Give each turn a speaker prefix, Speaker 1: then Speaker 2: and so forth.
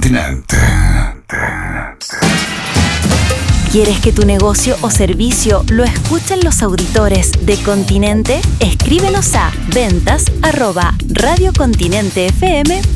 Speaker 1: Continente.
Speaker 2: ¿Quieres que tu negocio o servicio lo escuchen los auditores de Continente? Escríbenos a ventas@radiocontinentefm.cl.